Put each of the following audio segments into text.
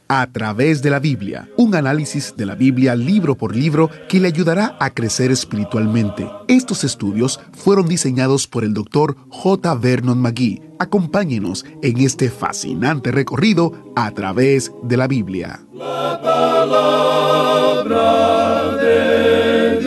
A través de la Biblia, un análisis de la Biblia libro por libro que le ayudará a crecer espiritualmente. Estos estudios fueron diseñados por el Dr. J. Vernon McGee. Acompáñenos en este fascinante recorrido a través de la Biblia. La palabra de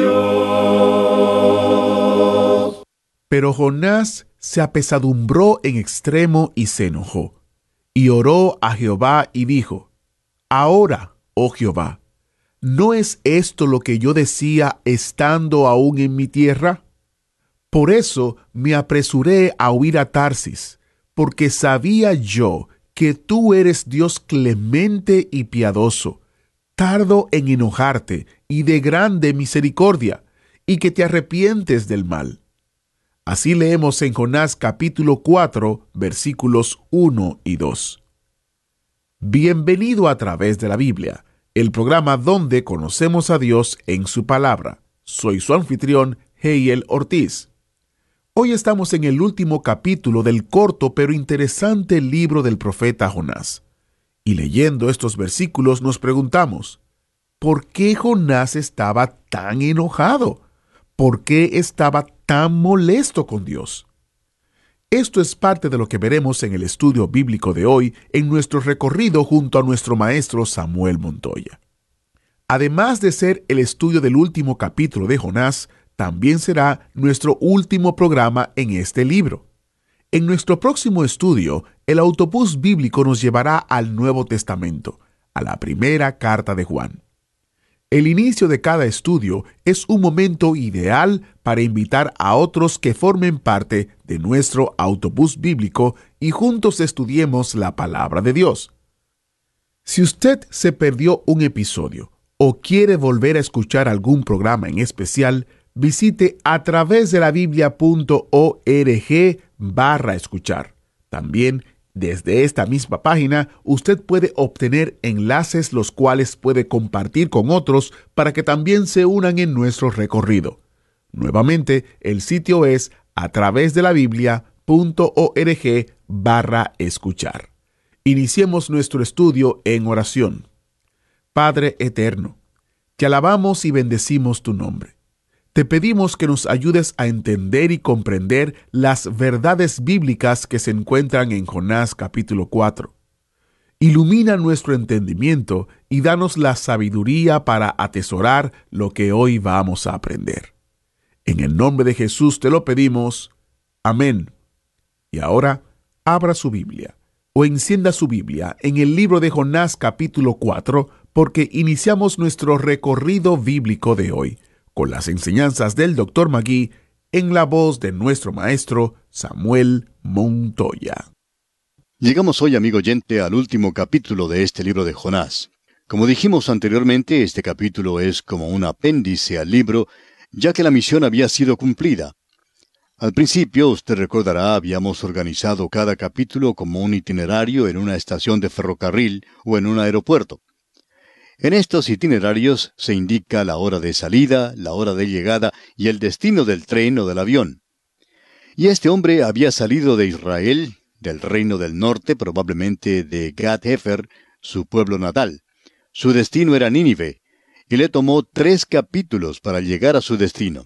Dios. Pero Jonás se apesadumbró en extremo y se enojó, y oró a Jehová y dijo: Ahora, oh Jehová, ¿no es esto lo que yo decía estando aún en mi tierra? Por eso me apresuré a huir a Tarsis, porque sabía yo que tú eres Dios clemente y piadoso, tardo en enojarte y de grande misericordia, y que te arrepientes del mal. Así leemos en Jonás capítulo 4, versículos 1 y 2. Bienvenido a través de la Biblia, el programa donde conocemos a Dios en su palabra. Soy su anfitrión, Heiel Ortiz. Hoy estamos en el último capítulo del corto pero interesante libro del profeta Jonás. Y leyendo estos versículos nos preguntamos, ¿por qué Jonás estaba tan enojado? ¿Por qué estaba tan molesto con Dios? Esto es parte de lo que veremos en el estudio bíblico de hoy en nuestro recorrido junto a nuestro maestro Samuel Montoya. Además de ser el estudio del último capítulo de Jonás, también será nuestro último programa en este libro. En nuestro próximo estudio, el autobús bíblico nos llevará al Nuevo Testamento, a la primera carta de Juan. El inicio de cada estudio es un momento ideal para invitar a otros que formen parte de nuestro autobús bíblico y juntos estudiemos la palabra de Dios. Si usted se perdió un episodio o quiere volver a escuchar algún programa en especial, visite a través de la biblia.org/escuchar. También, desde esta misma página, usted puede obtener enlaces los cuales puede compartir con otros para que también se unan en nuestro recorrido. Nuevamente, el sitio es a través de la biblia.org/escuchar. Iniciemos nuestro estudio en oración. Padre eterno, te alabamos y bendecimos tu nombre. Te pedimos que nos ayudes a entender y comprender las verdades bíblicas que se encuentran en Jonás capítulo 4. Ilumina nuestro entendimiento y danos la sabiduría para atesorar lo que hoy vamos a aprender. En el nombre de Jesús te lo pedimos. Amén. Y ahora, abra su Biblia o encienda su Biblia en el libro de Jonás capítulo 4, porque iniciamos nuestro recorrido bíblico de hoy con las enseñanzas del Dr. McGee en la voz de nuestro maestro Samuel Montoya. Llegamos hoy, amigo oyente, al último capítulo de este libro de Jonás. Como dijimos anteriormente, este capítulo es como un apéndice al libro, ya que la misión había sido cumplida. Al principio, usted recordará, habíamos organizado cada capítulo como un itinerario en una estación de ferrocarril o en un aeropuerto. En estos itinerarios se indica la hora de salida, la hora de llegada y el destino del tren o del avión. Y este hombre había salido de Israel, del reino del norte, probablemente de Gat-Hefer, su pueblo natal. Su destino era Nínive, y le tomó 3 capítulos para llegar a su destino.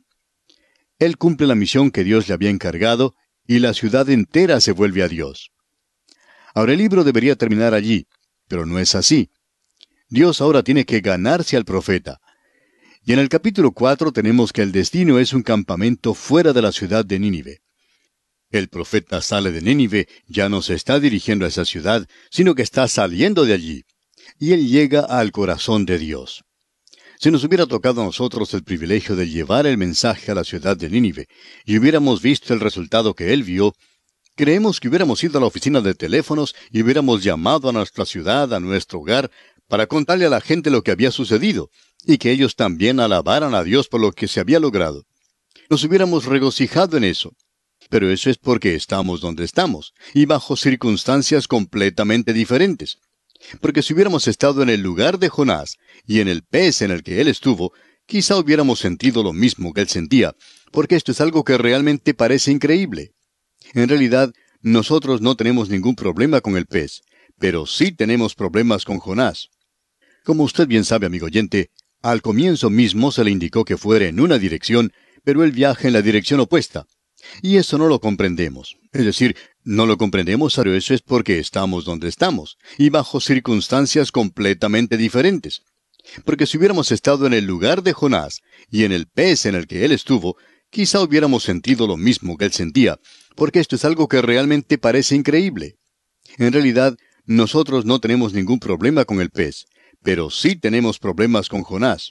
Él cumple la misión que Dios le había encargado, y la ciudad entera se vuelve a Dios. Ahora el libro debería terminar allí, pero no es así. Dios ahora tiene que ganarse al profeta. Y en el capítulo 4 tenemos que el destino es un campamento fuera de la ciudad de Nínive. El profeta sale de Nínive, ya no se está dirigiendo a esa ciudad, sino que está saliendo de allí. Y él llega al corazón de Dios. Si nos hubiera tocado a nosotros el privilegio de llevar el mensaje a la ciudad de Nínive, y hubiéramos visto el resultado que él vio, creemos que hubiéramos ido a la oficina de teléfonos y hubiéramos llamado a nuestra ciudad, a nuestro hogar, para contarle a la gente lo que había sucedido, y que ellos también alabaran a Dios por lo que se había logrado. Nos hubiéramos regocijado en eso. Pero eso es porque estamos donde estamos, y bajo circunstancias completamente diferentes. Porque si hubiéramos estado en el lugar de Jonás, y en el pez en el que él estuvo, quizá hubiéramos sentido lo mismo que él sentía, porque esto es algo que realmente parece increíble. En realidad, nosotros no tenemos ningún problema con el pez, pero sí tenemos problemas con Jonás. Como usted bien sabe, amigo oyente, al comienzo mismo se le indicó que fuera en una dirección, pero él viaja en la dirección opuesta. Y eso no lo comprendemos. Es decir, no lo comprendemos, pero eso es porque estamos donde estamos, y bajo circunstancias completamente diferentes. Porque si hubiéramos estado en el lugar de Jonás, y en el pez en el que él estuvo, quizá hubiéramos sentido lo mismo que él sentía, porque esto es algo que realmente parece increíble. En realidad, nosotros no tenemos ningún problema con el pez, pero sí tenemos problemas con Jonás.